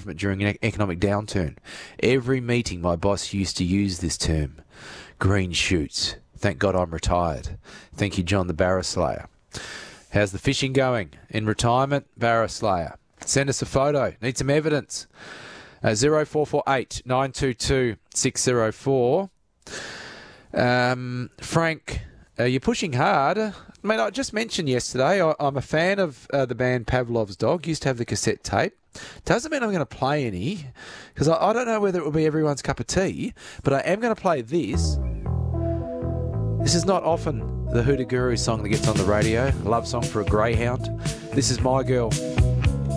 encouragement during an economic downturn. Every meeting my boss used to use this term. Green shoots. Thank God I'm retired. Thank you, John the Barra Slayer. How's the fishing going in retirement? Barra Slayer. Send us a photo. Need some evidence. 0448 922 604. Frank, you're pushing hard. I mean, I just mentioned yesterday I'm a fan of the band Pavlov's Dog. Used to have the cassette tape. Doesn't mean I'm going to play any, because I don't know whether it will be everyone's cup of tea, but I am going to play this. This is not often the Hoodoo Guru song that gets on the radio. A love song for a greyhound. This is My Girl.